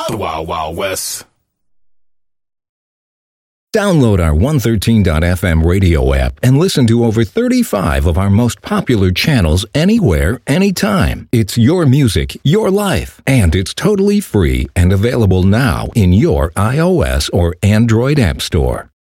The Wild Wild West. Download our 113.fm radio app and listen to over 35 of our most popular channels anywhere, anytime. It's your music, your life, and it's totally free and available now in your iOS or Android app store.